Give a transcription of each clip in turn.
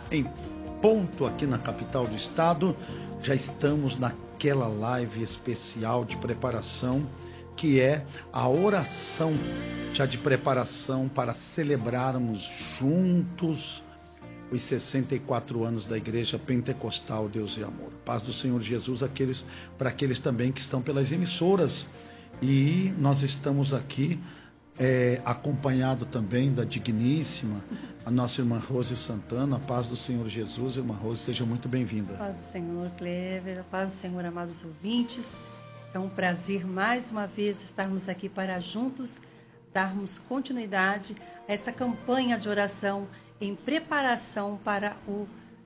em ponto aqui na capital do estado. Já estamos naquela live especial de preparação, que é a oração já de preparação para celebrarmos juntos os 64 anos da Igreja Pentecostal Deus e Amor. Paz do Senhor Jesus para aqueles também que estão pelas emissoras. E nós estamos aqui acompanhado também da digníssima, a nossa irmã Rose Santana. Paz do Senhor Jesus, irmã Rose, seja muito bem-vinda. Paz do Senhor, Clever, paz do Senhor, amados ouvintes. É um prazer mais uma vez estarmos aqui para juntos darmos continuidade a esta campanha de oração em preparação para o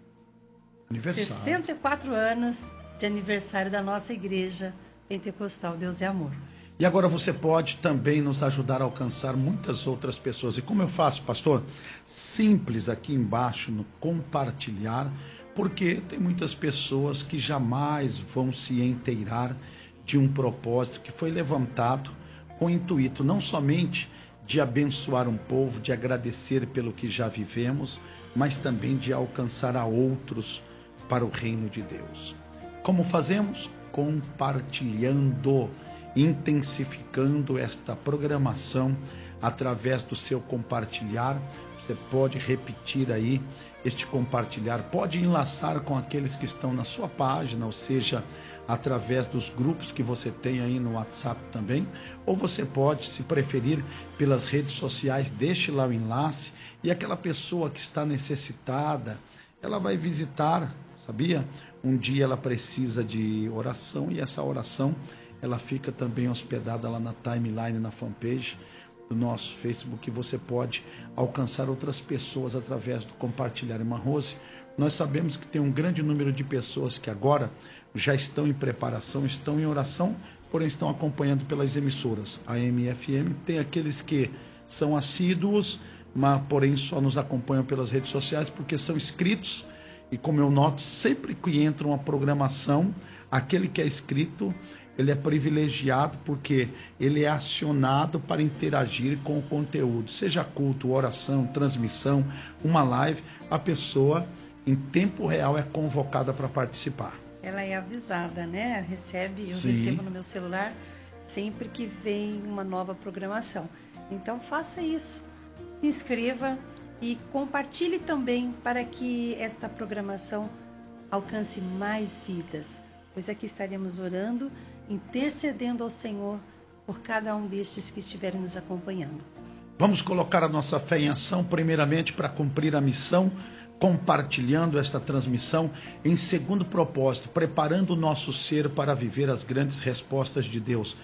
64 anos de aniversário da nossa Igreja Pentecostal Deus e Amor. E agora você pode também nos ajudar a alcançar muitas outras pessoas. E como eu faço, pastor? Simples aqui embaixo no compartilhar, porque tem muitas pessoas que jamais vão se inteirar de um propósito que foi levantado com o intuito não somente de abençoar um povo, de agradecer pelo que já vivemos, mas também de alcançar a outros para o reino de Deus. Como fazemos? Compartilhando, intensificando esta programação através do seu compartilhar. Você pode repetir aí este compartilhar, pode enlaçar com aqueles que estão na sua página, ou seja, através dos grupos que você tem aí no WhatsApp também, ou você pode, se preferir, pelas redes sociais, deixe lá o enlace e aquela pessoa que está necessitada, ela vai visitar, sabia? Um dia ela precisa de oração e essa oração, ela fica também hospedada lá na timeline, na fanpage do nosso Facebook, e você pode alcançar outras pessoas através do compartilhar. Irmã Rose, nós sabemos que tem um grande número de pessoas que agora já estão em preparação, estão em oração, porém estão acompanhando pelas emissoras. A MFM tem aqueles que são assíduos, mas porém só nos acompanham pelas redes sociais porque são inscritos. E como eu noto, sempre que entra uma programação, aquele que é inscrito, ele é privilegiado porque ele é acionado para interagir com o conteúdo, seja culto, oração, transmissão, uma live, a pessoa em tempo real é convocada para participar. Ela é avisada, né? Eu recebo no meu celular sempre que vem uma nova programação. Então faça isso, se inscreva e compartilhe também para que esta programação alcance mais vidas. Pois aqui estaremos orando, intercedendo ao Senhor por cada um destes que estiverem nos acompanhando. Vamos colocar a nossa fé em ação, primeiramente para cumprir a missão, compartilhando esta transmissão. Em segundo propósito, preparando o nosso ser para viver as grandes respostas de Deus.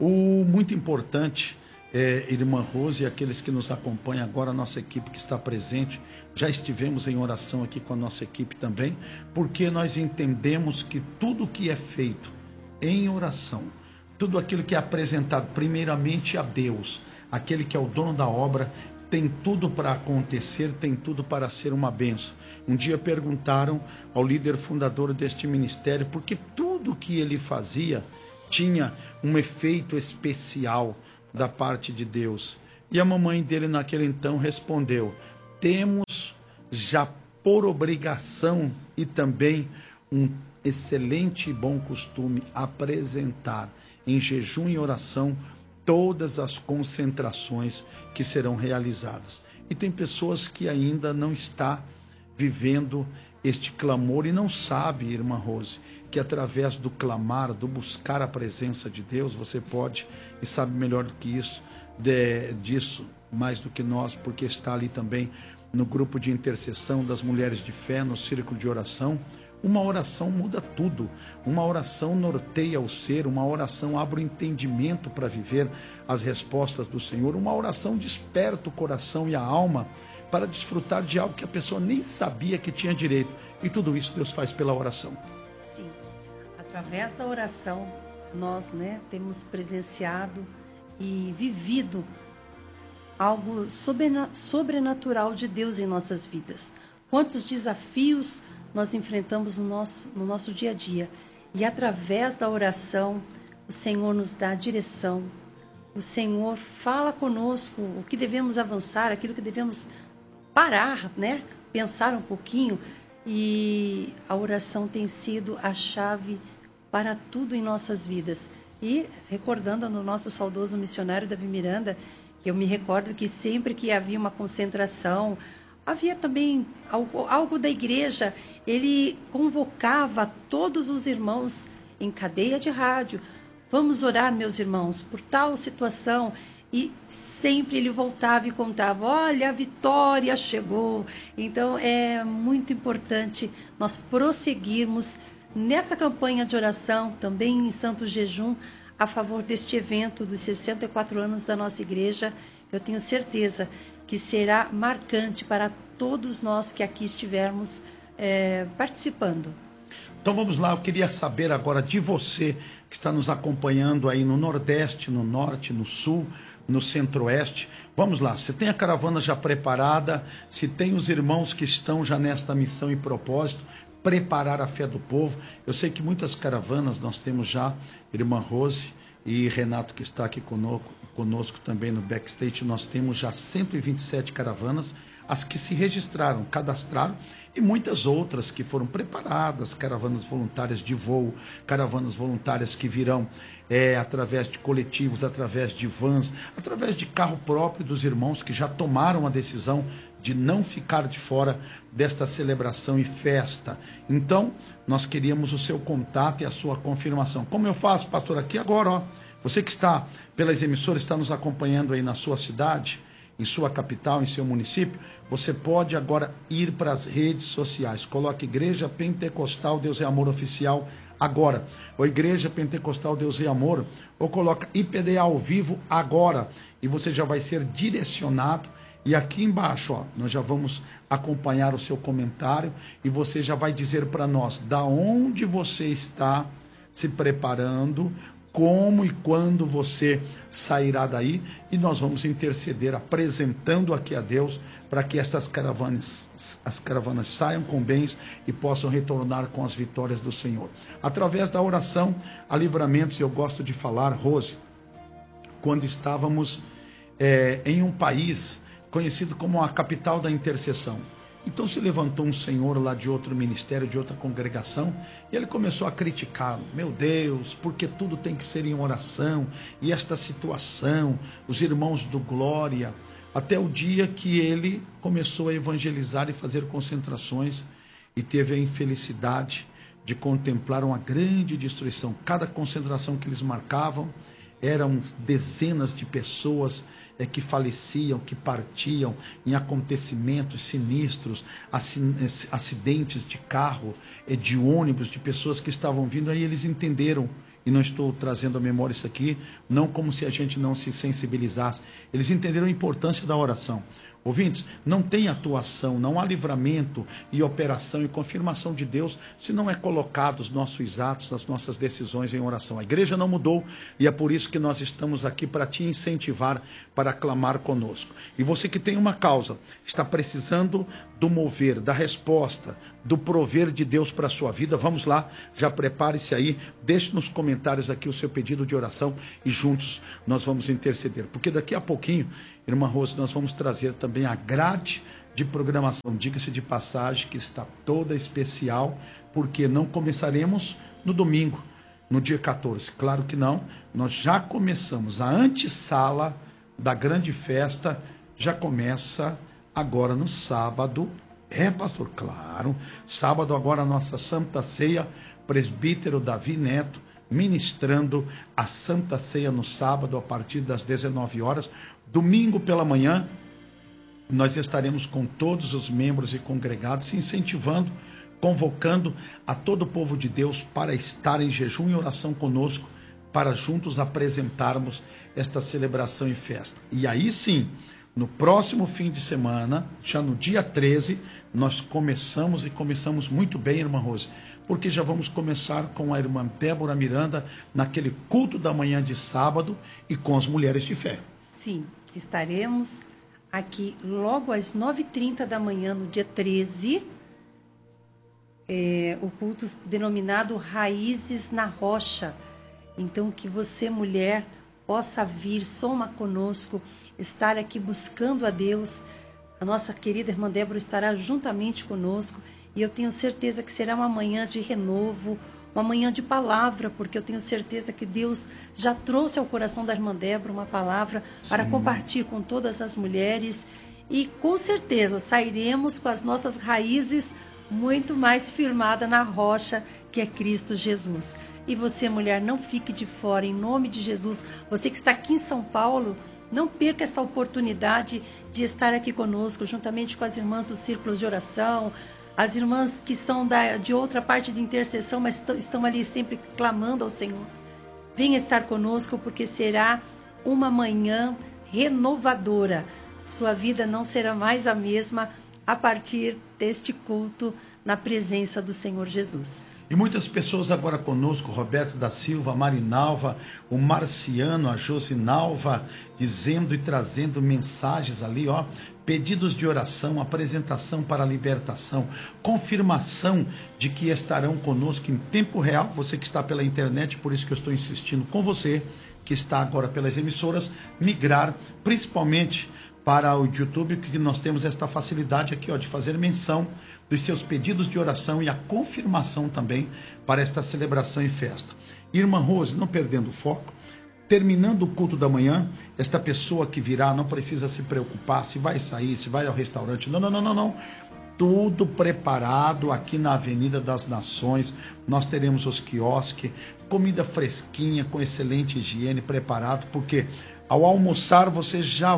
O muito importante, irmã Rose e aqueles que nos acompanham agora, a nossa equipe que está presente, já estivemos em oração aqui com a nossa equipe também, porque nós entendemos que tudo que é feito em oração, tudo aquilo que é apresentado primeiramente a Deus, aquele que é o dono da obra, tem tudo para acontecer, tem tudo para ser uma bênção. Um dia perguntaram ao líder fundador deste ministério porque tudo que ele fazia tinha um efeito especial da parte de Deus. E a mamãe dele naquele então respondeu: temos já por obrigação e também um excelente e bom costume apresentar em jejum e oração todas as concentrações que serão realizadas. E tem pessoas que ainda não está vivendo este clamor e não sabe, irmã Rose, que através do clamar, do buscar a presença de Deus, você pode, e sabe melhor do que isso, disso, mais do que nós, porque está ali também no grupo de intercessão das mulheres de fé, no círculo de oração. Uma oração muda tudo, uma oração norteia o ser, uma oração abre o entendimento para viver as respostas do Senhor, uma oração desperta o coração e a alma para desfrutar de algo que a pessoa nem sabia que tinha direito. E tudo isso Deus faz pela oração. Sim, através da oração nós temos presenciado e vivido algo sobrenatural de Deus em nossas vidas. Quantos desafios nós enfrentamos no nosso dia a dia. E através da oração, o Senhor nos dá direção, o Senhor fala conosco o que devemos avançar, aquilo que devemos parar, pensar um pouquinho, e a oração tem sido a chave para tudo em nossas vidas. E recordando no nosso saudoso missionário Davi Miranda, eu me recordo que sempre que havia uma concentração, havia também algo da igreja, ele convocava todos os irmãos em cadeia de rádio. Vamos orar, meus irmãos, por tal situação. E sempre ele voltava e contava, olha, a vitória chegou. Então é muito importante nós prosseguirmos nessa campanha de oração, também em santo jejum, a favor deste evento dos 64 anos da nossa igreja. Eu tenho certeza que será marcante para todos nós que aqui estivermos participando. Então vamos lá, eu queria saber agora de você que está nos acompanhando aí no Nordeste, no Norte, no Sul, no Centro-Oeste. Vamos lá, se tem a caravana já preparada, se tem os irmãos que estão já nesta missão e propósito, preparar a fé do povo. Eu sei que muitas caravanas nós temos já, irmã Rose e Renato que está aqui conosco também no backstage, nós temos já 127 caravanas, as que se registraram, cadastraram, e muitas outras que foram preparadas, caravanas voluntárias de voo, caravanas voluntárias que virão através de coletivos, através de vans, através de carro próprio dos irmãos que já tomaram a decisão de não ficar de fora desta celebração e festa. Então, nós queríamos o seu contato e a sua confirmação. Como eu faço, pastor, aqui agora, ó, você que está pelas emissoras, está nos acompanhando aí na sua cidade, em sua capital, em seu município, você pode agora ir para as redes sociais. Coloque Igreja Pentecostal Deus é Amor Oficial agora, ou Igreja Pentecostal Deus é Amor, ou coloca IPD ao vivo agora, e você já vai ser direcionado. E aqui embaixo, ó, nós já vamos acompanhar o seu comentário e você já vai dizer para nós da onde você está se preparando, como e quando você sairá daí, e nós vamos interceder, apresentando aqui a Deus, para que as caravanas saiam com bens e possam retornar com as vitórias do Senhor. Através da oração a livramentos, eu gosto de falar, Rose, quando estávamos em um país conhecido como a capital da intercessão. Então se levantou um senhor lá de outro ministério, de outra congregação, e ele começou a criticá-lo. Meu Deus, porque tudo tem que ser em oração, e esta situação, os irmãos do Glória, até o dia que ele começou a evangelizar e fazer concentrações, e teve a infelicidade de contemplar uma grande destruição. Cada concentração que eles marcavam, eram dezenas de pessoas que faleciam, que partiam em acontecimentos sinistros, acidentes de carro, de ônibus, de pessoas que estavam vindo. Aí eles entenderam, e não estou trazendo à memória isso aqui, não como se a gente não se sensibilizasse, eles entenderam a importância da oração. Ouvintes, não tem atuação, não há livramento e operação e confirmação de Deus se não é colocado os nossos atos, as nossas decisões em oração. A igreja não mudou e é por isso que nós estamos aqui para te incentivar, para clamar conosco. E você que tem uma causa, está precisando do mover, da resposta, do prover de Deus para a sua vida, vamos lá, já prepare-se aí, deixe nos comentários aqui o seu pedido de oração e juntos nós vamos interceder, porque daqui a pouquinho, irmã Rose, nós vamos trazer também a grade de programação, diga-se de passagem, que está toda especial, porque não começaremos no domingo, no dia 14, claro que não, nós já começamos, a antessala da grande festa já começa agora no sábado, pastor, claro, sábado agora a nossa Santa Ceia, presbítero Davi Neto, ministrando a Santa Ceia no sábado a partir das 19 horas, domingo pela manhã, nós estaremos com todos os membros e congregados, incentivando, convocando a todo o povo de Deus para estar em jejum e oração conosco, para juntos apresentarmos esta celebração e festa. E aí sim, no próximo fim de semana, já no dia 13, nós começamos muito bem, irmã Rose, porque já vamos começar com a irmã Débora Miranda, naquele culto da manhã de sábado e com as mulheres de fé. Sim, estaremos aqui logo às 9h30 da manhã, no dia 13, o culto denominado Raízes na Rocha. Então, que você, mulher, possa vir, soma conosco, estar aqui buscando a Deus. A nossa querida irmã Débora estará juntamente conosco e eu tenho certeza que será uma manhã de renovo, uma manhã de palavra, porque eu tenho certeza que Deus já trouxe ao coração da irmã Débora uma palavra para compartilhar com todas as mulheres e com certeza sairemos com as nossas raízes muito mais firmadas na rocha que é Cristo Jesus. E você, mulher, não fique de fora, em nome de Jesus. Você que está aqui em São Paulo, não perca esta oportunidade de estar aqui conosco, juntamente com as irmãs do Círculo de Oração, as irmãs que são de outra parte de intercessão, mas estão ali sempre clamando ao Senhor. Venha estar conosco, porque será uma manhã renovadora. Sua vida não será mais a mesma a partir deste culto na presença do Senhor Jesus. E muitas pessoas agora conosco, Roberto da Silva, Marinalva, o Marciano, a Josinalva, dizendo e trazendo mensagens ali, ó, pedidos de oração, apresentação para a libertação, confirmação de que estarão conosco em tempo real, você que está pela internet, por isso que eu estou insistindo com você, que está agora pelas emissoras, migrar, principalmente para o YouTube, que nós temos esta facilidade aqui, ó, de fazer menção dos seus pedidos de oração e a confirmação também para esta celebração e festa. Irmã Rose, não perdendo o foco, terminando o culto da manhã, esta pessoa que virá não precisa se preocupar se vai sair, se vai ao restaurante, não. Tudo preparado aqui na Avenida das Nações, nós teremos os quiosques, comida fresquinha, com excelente higiene, preparado, porque ao almoçar você já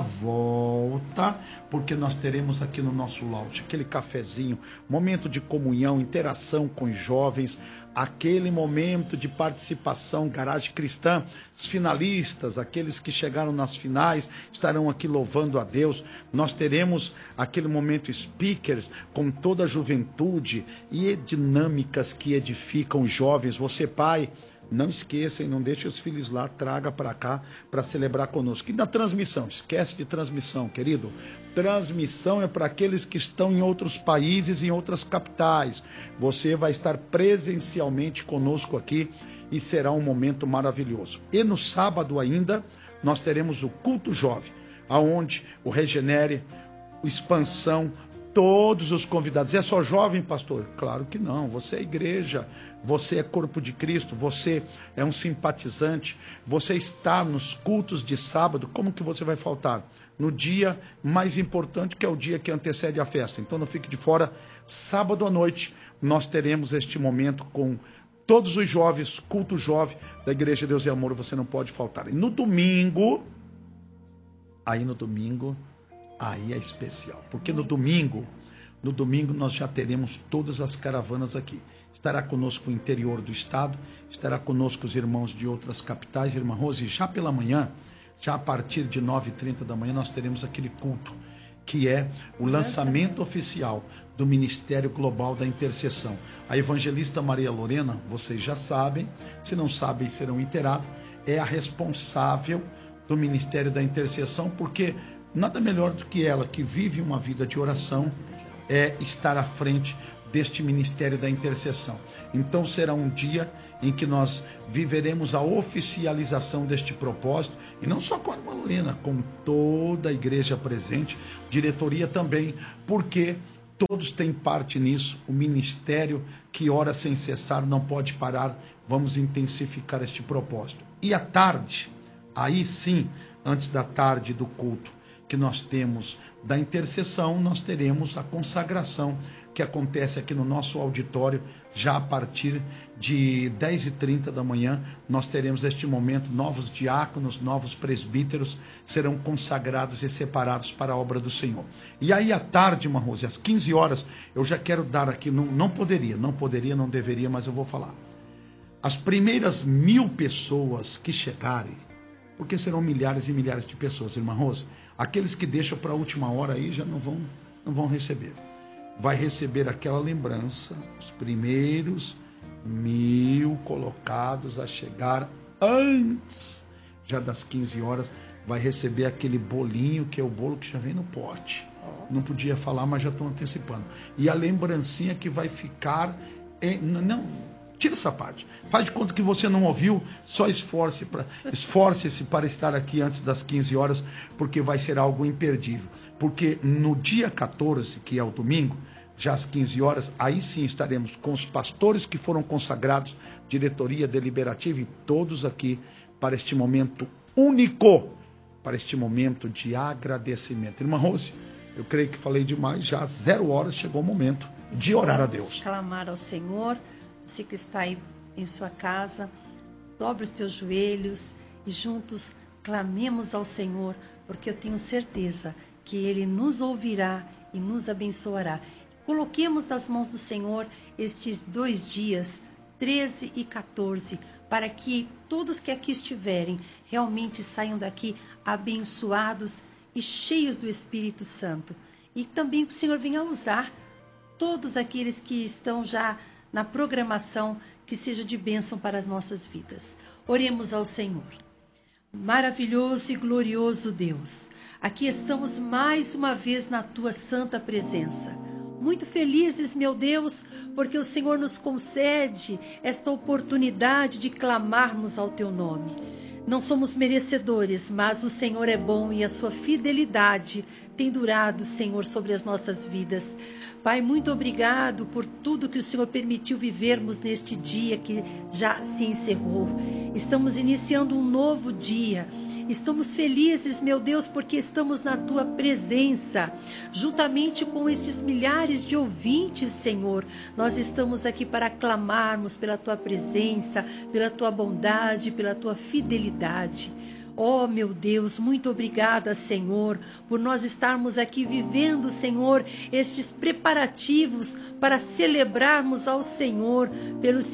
volta, porque nós teremos aqui no nosso lounge aquele cafezinho, momento de comunhão, interação com os jovens, aquele momento de participação, garagem cristã, os finalistas, aqueles que chegaram nas finais, estarão aqui louvando a Deus. Nós teremos aquele momento speakers com toda a juventude e dinâmicas que edificam os jovens. Você, pai, não esqueça e não deixe os filhos lá, traga para cá para celebrar conosco. E na transmissão, esquece de transmissão, querido. Transmissão é para aqueles que estão em outros países, em outras capitais. Você vai estar presencialmente conosco aqui e será um momento maravilhoso. E no sábado ainda, nós teremos o culto jovem, aonde o Regenere, o Expansão, todos os convidados. É só jovem, pastor? Claro que não. Você é igreja, você é corpo de Cristo, você é um simpatizante, você está nos cultos de sábado. Como que você vai faltar? No dia mais importante, que é o dia que antecede a festa. Então não fique de fora. Sábado à noite nós teremos este momento com todos os jovens, culto jovem da Igreja Deus e Amor, você não pode faltar. E no domingo, aí é especial, porque no domingo nós já teremos todas as caravanas aqui. Estará conosco o interior do estado, estará conosco os irmãos de outras capitais. Irmã Rose, já pela manhã, já a partir de 9h30 da manhã, nós teremos aquele culto, que é o lançamento oficial do Ministério Global da Intercessão. A evangelista Maria Lorena, vocês já sabem, se não sabem, serão inteirados, é a responsável do Ministério da Intercessão, porque nada melhor do que ela, que vive uma vida de oração, é estar à frente deste Ministério da Intercessão. Então será um dia em que nós viveremos a oficialização deste propósito, e não só com a irmã Lorena, com toda a igreja presente, diretoria também, porque todos têm parte nisso. O ministério que ora sem cessar não pode parar. Vamos intensificar este propósito. E à tarde, aí sim, antes da tarde do culto que nós temos da intercessão, nós teremos a consagração, que acontece aqui no nosso auditório, já a partir de 10h30 da manhã. Nós teremos este momento, novos diáconos, novos presbíteros serão consagrados e separados para a obra do Senhor. E aí à tarde, irmã Rose, às 15 horas, eu já quero dar aqui, não deveria, mas eu vou falar. As primeiras 1000 pessoas que chegarem, porque serão milhares e milhares de pessoas, irmã Rose, aqueles que deixam para a última hora aí já não vão receber. Vai receber aquela lembrança, os primeiros 1000 colocados a chegar antes, já das 15 horas, vai receber aquele bolinho, que é o bolo que já vem no pote. Não podia falar, mas já estou antecipando. E a lembrancinha que vai ficar, Tira essa parte. Faz de conta que você não ouviu, só esforce-se para estar aqui antes das 15 horas, porque vai ser algo imperdível. Porque no dia 14, que é o domingo, já às 15 horas, aí sim estaremos com os pastores que foram consagrados, diretoria deliberativa e todos aqui para este momento único, para este momento de agradecimento. Irmã Rose, eu creio que falei demais, já às 0 horas chegou o momento de orar a Deus. Clamar ao Senhor, você que está aí em sua casa, dobre os teus joelhos e juntos clamemos ao Senhor, porque eu tenho certeza que Ele nos ouvirá e nos abençoará. Coloquemos nas mãos do Senhor estes 2 dias, 13 e 14, para que todos que aqui estiverem realmente saiam daqui abençoados e cheios do Espírito Santo. E também que o Senhor venha usar todos aqueles que estão já na programação, que seja de bênção para as nossas vidas. Oremos ao Senhor. Maravilhoso e glorioso Deus, aqui estamos mais uma vez na Tua santa presença. Muito felizes, meu Deus, porque o Senhor nos concede esta oportunidade de clamarmos ao Teu nome. Não somos merecedores, mas o Senhor é bom e a sua fidelidade tem durado, Senhor, sobre as nossas vidas. Pai, muito obrigado por tudo que o Senhor permitiu vivermos neste dia que já se encerrou. Estamos iniciando um novo dia. Estamos felizes, meu Deus, porque estamos na Tua presença, juntamente com esses milhares de ouvintes, Senhor. Nós estamos aqui para clamarmos pela Tua presença, pela Tua bondade, pela Tua fidelidade. Oh, meu Deus, muito obrigada, Senhor, por nós estarmos aqui vivendo, Senhor, estes preparativos para celebrarmos ao Senhor pelos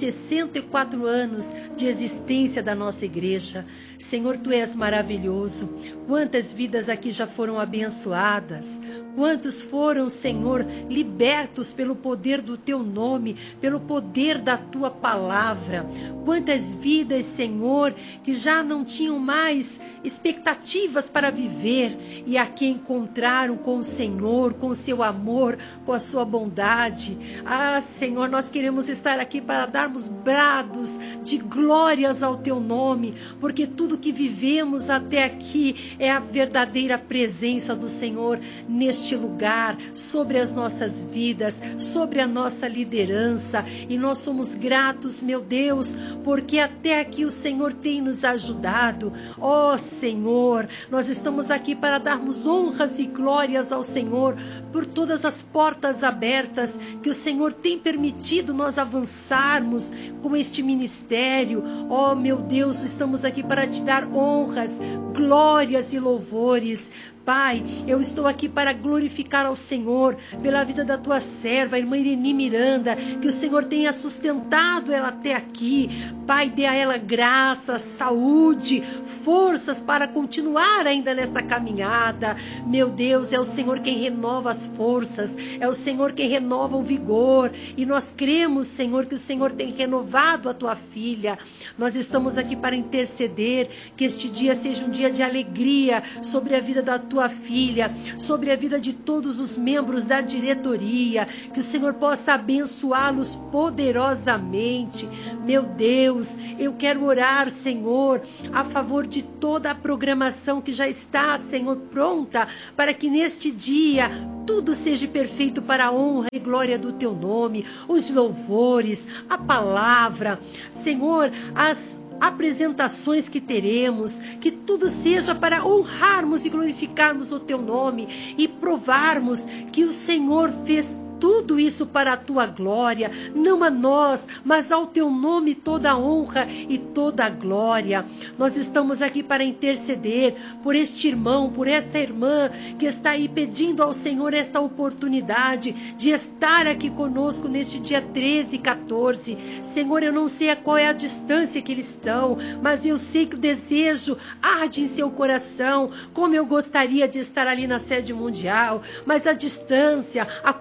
64 anos de existência da nossa igreja. Senhor, Tu és maravilhoso. Quantas vidas aqui já foram abençoadas. Quantos foram, Senhor, libertos pelo poder do Teu nome, pelo poder da Tua palavra. Quantas vidas, Senhor, que já não tinham mais expectativas para viver e aqui encontraram com o Senhor, com o Seu amor, com a Sua bondade. Ah, Senhor, nós queremos estar aqui para darmos brados de glórias ao Teu nome, porque tudo que vivemos até aqui é a verdadeira presença do Senhor neste lugar, sobre as nossas vidas, sobre a nossa liderança, e nós somos gratos, meu Deus, porque até aqui o Senhor tem nos ajudado. Ó Senhor, nós estamos aqui para darmos honras e glórias ao Senhor por todas as portas abertas que o Senhor tem permitido nós avançarmos com este ministério. Ó meu Deus, estamos aqui para te dar honras, glórias e louvores. Pai, eu estou aqui para glorificar ao Senhor pela vida da Tua serva, a irmã Ireni Miranda, que o Senhor tenha sustentado ela até aqui. Pai, dê a ela graça, saúde, forças para continuar ainda nesta caminhada. Meu Deus, é o Senhor quem renova as forças, é o Senhor quem renova o vigor, e nós cremos, Senhor, que o Senhor tem renovado a Tua filha. Nós estamos aqui para interceder, que este dia seja um dia de alegria sobre a vida da Tua filha, sobre a vida de todos os membros da diretoria, que o Senhor possa abençoá-los poderosamente. Meu Deus, eu quero orar, Senhor, a favor de toda a programação que já está, Senhor, pronta, para que neste dia tudo seja perfeito para a honra e glória do Teu nome, os louvores, a palavra, Senhor, as apresentações que teremos, que tudo seja para honrarmos e glorificarmos o Teu nome e provarmos que o Senhor fez tudo isso para a Tua glória, não a nós, mas ao Teu nome toda a honra e toda a glória. Nós estamos aqui para interceder por este irmão, por esta irmã que está aí pedindo ao Senhor esta oportunidade de estar aqui conosco neste dia 13 e 14. Senhor, eu não sei qual é a distância que eles estão, mas eu sei que o desejo arde em seu coração, como eu gostaria de estar ali na sede mundial, mas a distância, a condição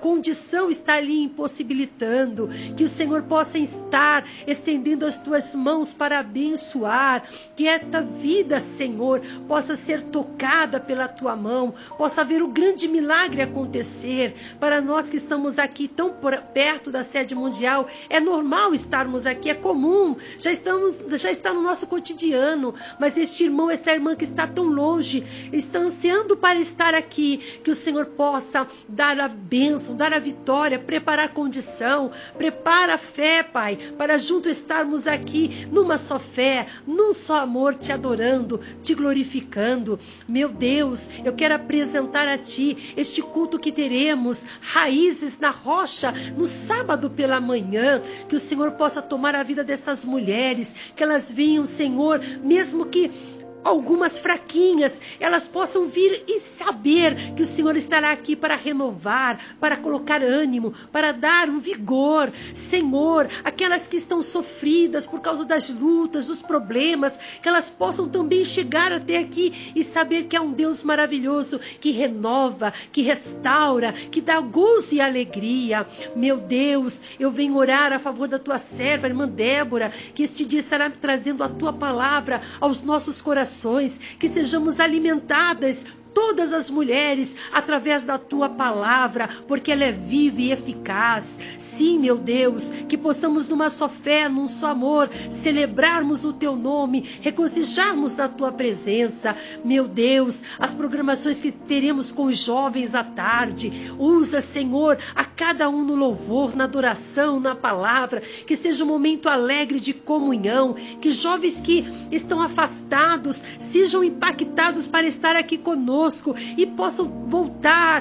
situação está ali impossibilitando, que o Senhor possa estar estendendo as tuas mãos para abençoar, que esta vida, Senhor, possa ser tocada pela tua mão, possa haver o grande milagre acontecer. Para nós que estamos aqui tão perto da sede mundial, é normal estarmos aqui, é comum, já está no nosso cotidiano, mas este irmão, esta irmã que está tão longe, está ansiando para estar aqui, que o Senhor possa dar a bênção, dar a vitória, preparar condição, prepara a fé, Pai, para junto estarmos aqui numa só fé, num só amor, te adorando, te glorificando. Meu Deus, eu quero apresentar a Ti este culto que teremos, Raízes na Rocha, no sábado pela manhã, que o Senhor possa tomar a vida destas mulheres, que elas venham, Senhor, mesmo que algumas fraquinhas, elas possam vir e saber que o Senhor estará aqui para renovar, para colocar ânimo, para dar um vigor. Senhor, aquelas que estão sofridas por causa das lutas, dos problemas, que elas possam também chegar até aqui e saber que há um Deus maravilhoso que renova, que restaura, que dá gozo e alegria. Meu Deus, eu venho orar a favor da tua serva, irmã Débora, que este dia estará trazendo a tua palavra aos nossos corações, que sejamos alimentadas, todas as mulheres, através da tua palavra, porque ela é viva e eficaz. Sim, meu Deus, que possamos numa só fé, num só amor, celebrarmos o teu nome, regozijarmos na tua presença. Meu Deus, as programações que teremos com os jovens à tarde, usa, Senhor, a cada um no louvor, na adoração, na palavra, que seja um momento alegre de comunhão, que jovens que estão afastados sejam impactados para estar aqui conosco e possam voltar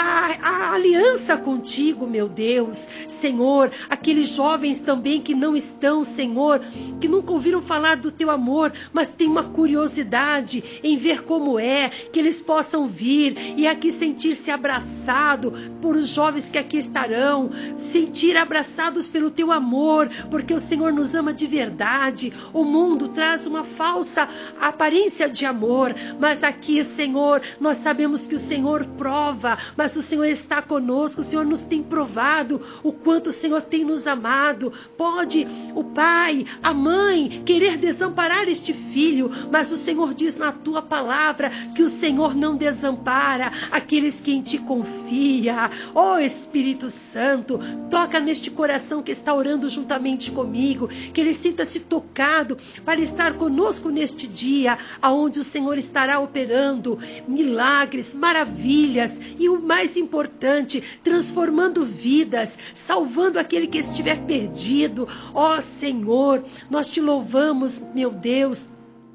à aliança contigo, meu Deus. Senhor, aqueles jovens também que não estão, Senhor, que nunca ouviram falar do teu amor, mas têm uma curiosidade em ver como é, que eles possam vir e aqui sentir-se abraçado por os jovens que aqui estarão, sentir abraçados pelo teu amor, porque o Senhor nos ama de verdade. O mundo traz uma falsa aparência de amor, mas aqui, Senhor, nós sabemos que o Senhor prova, mas o Senhor está conosco, o Senhor nos tem provado o quanto o Senhor tem nos amado. Pode o pai, a mãe querer desamparar este filho, mas o Senhor diz na tua palavra que o Senhor não desampara aqueles que em ti confia. Ó Espírito Santo, toca neste coração que está orando juntamente comigo, que ele sinta-se tocado para estar conosco neste dia, aonde o Senhor estará operando milagres, maravilhas e o mais importante, transformando vidas, salvando aquele que estiver perdido. Ó Senhor, nós te louvamos, meu Deus,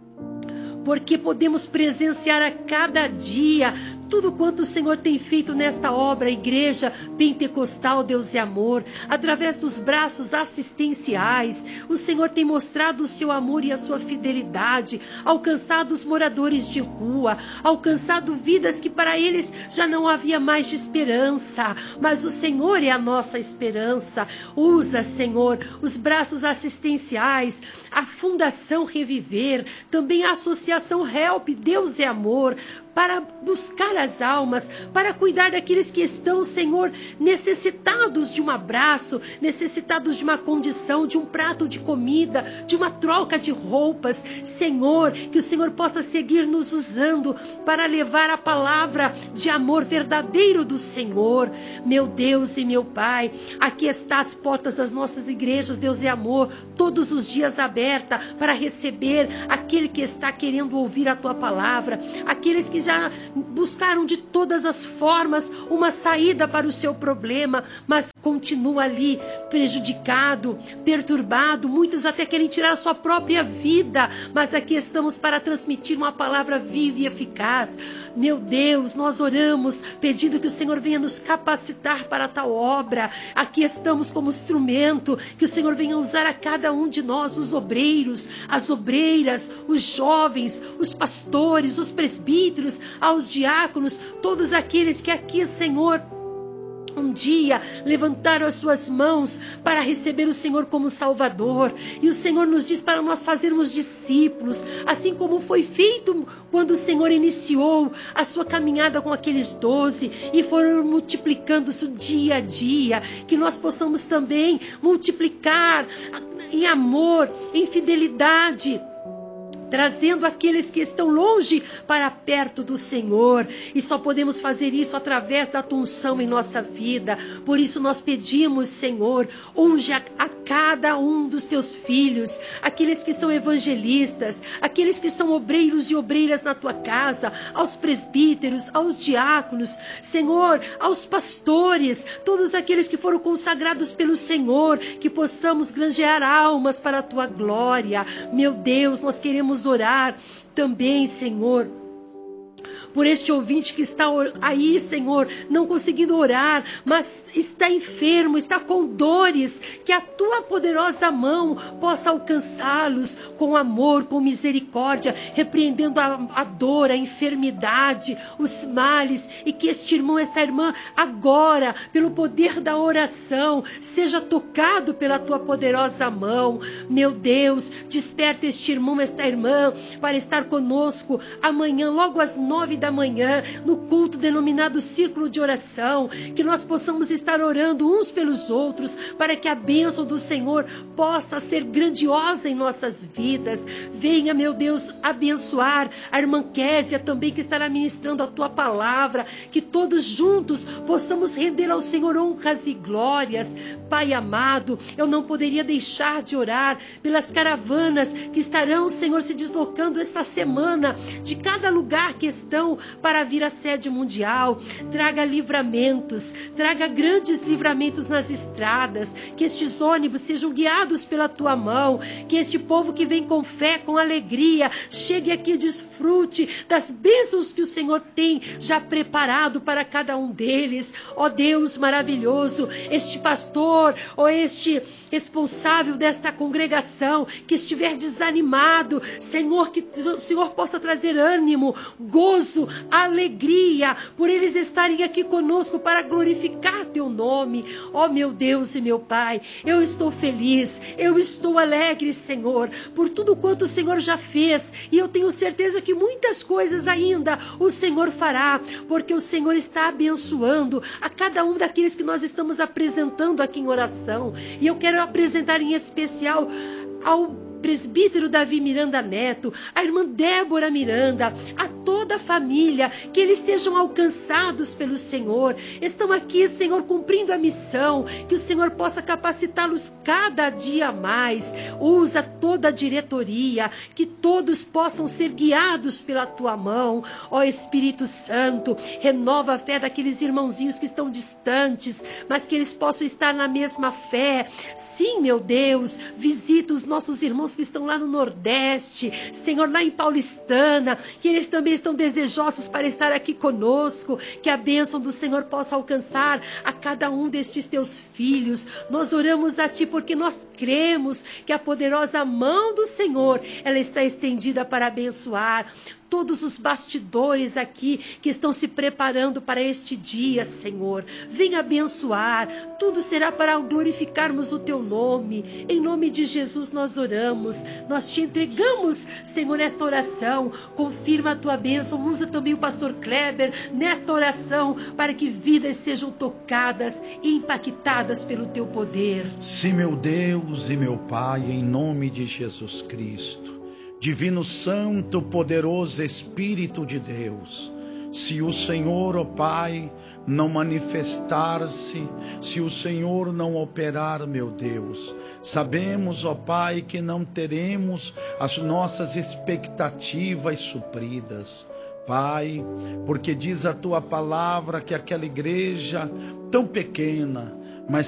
porque podemos presenciar a cada dia tudo quanto o Senhor tem feito nesta obra, Igreja Pentecostal Deus e Amor, através dos braços assistenciais. O Senhor tem mostrado o seu amor e a sua fidelidade, alcançado os moradores de rua, alcançado vidas que para eles já não havia mais de esperança, mas o Senhor é a nossa esperança. Usa, Senhor, os braços assistenciais, a Fundação Reviver, também a Associação Help Deus e Amor, para buscar as almas, para cuidar daqueles que estão, Senhor, necessitados de um abraço, necessitados de uma condição, de um prato de comida, de uma troca de roupas. Senhor, que o Senhor possa seguir nos usando para levar a palavra de amor verdadeiro do Senhor. Meu Deus e meu Pai, aqui está as portas das nossas igrejas, Deus e Amor, todos os dias aberta para receber aquele que está querendo ouvir a tua palavra, aqueles que já buscaram de todas as formas uma saída para o seu problema, mas continua ali prejudicado, perturbado. Muitos até querem tirar a sua própria vida, mas aqui estamos para transmitir uma palavra viva e eficaz. Meu Deus, nós oramos pedindo que o Senhor venha nos capacitar para tal obra. Aqui estamos como instrumento, que o Senhor venha usar a cada um de nós, os obreiros, as obreiras, os jovens, os pastores, os presbíteros, aos diáconos, todos aqueles que aqui, Senhor, um dia levantaram as suas mãos para receber o Senhor como Salvador. E o Senhor nos diz para nós fazermos discípulos, assim como foi feito quando o Senhor iniciou a sua caminhada com aqueles 12 e foram multiplicando-se dia a dia, que nós possamos também multiplicar em amor, em fidelidade, trazendo aqueles que estão longe para perto do Senhor. E só podemos fazer isso através da tua unção em nossa vida. Por isso nós pedimos, Senhor, unge a cada um dos teus filhos, aqueles que são evangelistas, aqueles que são obreiros e obreiras na tua casa, aos presbíteros, aos diáconos, Senhor, aos pastores, todos aqueles que foram consagrados pelo Senhor, que possamos granjear almas para a tua glória. Meu Deus, nós queremos orar também, Senhor, por este ouvinte que está aí, Senhor, não conseguindo orar, mas está enfermo, está com dores, que a tua poderosa mão possa alcançá-los com amor, com misericórdia, repreendendo a dor, a enfermidade, os males, e que este irmão, esta irmã, agora, pelo poder da oração, seja tocado pela tua poderosa mão. Meu Deus, desperta este irmão, esta irmã, para estar conosco amanhã, logo às 9 da manhã, no culto denominado Círculo de Oração, que nós possamos estar orando uns pelos outros, para que a bênção do Senhor possa ser grandiosa em nossas vidas. Venha, meu Deus, abençoar a irmã Késia também, que estará ministrando a tua palavra, que todos juntos possamos render ao Senhor honras e glórias. Pai amado, eu não poderia deixar de orar pelas caravanas que estarão, Senhor, se deslocando esta semana de cada lugar que estão para vir à sede mundial. Traga livramentos, traga grandes livramentos nas estradas, que estes ônibus sejam guiados pela tua mão, que este povo que vem com fé, com alegria, chegue aqui e desfrute das bênçãos que o Senhor tem já preparado para cada um deles. Ó Deus maravilhoso, este pastor ou este responsável desta congregação que estiver desanimado, Senhor, que o Senhor possa trazer ânimo, gozo, alegria, por eles estarem aqui conosco para glorificar teu nome. Ó meu Deus e meu Pai, eu estou feliz, eu estou alegre, Senhor, por tudo quanto o Senhor já fez, e eu tenho certeza que muitas coisas ainda o Senhor fará, porque o Senhor está abençoando a cada um daqueles que nós estamos apresentando aqui em oração. E eu quero apresentar em especial ao presbítero Davi Miranda Neto, a irmã Débora Miranda, a toda a família, que eles sejam alcançados pelo Senhor. Estão aqui, Senhor, cumprindo a missão, que o Senhor possa capacitá-los cada dia mais. Usa toda a diretoria, que todos possam ser guiados pela tua mão. Ó Espírito Santo, renova a fé daqueles irmãozinhos que estão distantes, mas que eles possam estar na mesma fé. Sim, meu Deus, visita os nossos irmãos que estão lá no Nordeste, Senhor, lá em Paulistana, que eles também estão desejosos para estar aqui conosco, que a bênção do Senhor possa alcançar a cada um destes teus filhos. Nós oramos a ti porque nós cremos que a poderosa mão do Senhor, ela está estendida para abençoar todos os bastidores aqui que estão se preparando para este dia, Senhor. Venha abençoar, tudo será para glorificarmos o teu nome. Em nome de Jesus nós oramos, nós te entregamos, Senhor, esta oração. Confirma a tua bênção, usa também o pastor Kleber nesta oração, para que vidas sejam tocadas e impactadas pelo teu poder. Sim, meu Deus e meu Pai, em nome de Jesus Cristo, Divino Santo, poderoso Espírito de Deus, se o Senhor, ó Pai, não manifestar-se, se o Senhor não operar, meu Deus, sabemos, ó Pai, que não teremos as nossas expectativas supridas, Pai, porque diz a tua palavra que aquela igreja tão pequena,